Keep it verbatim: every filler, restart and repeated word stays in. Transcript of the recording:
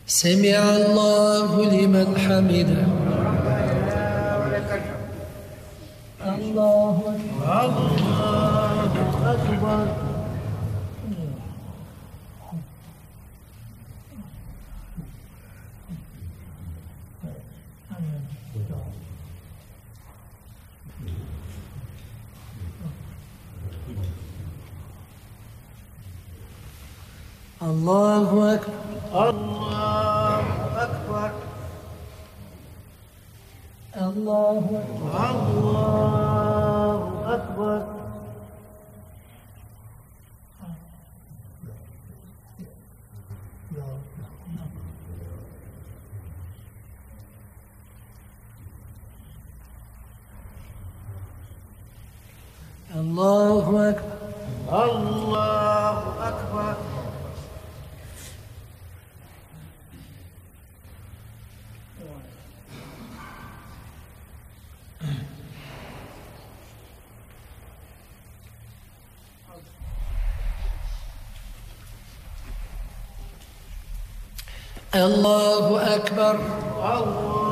سمع الله لمن حمده. الله أكبر. الله أكبر. الله أكبر. الله أكبر. الله أكبر. الله أكبر. الله أكبر. الله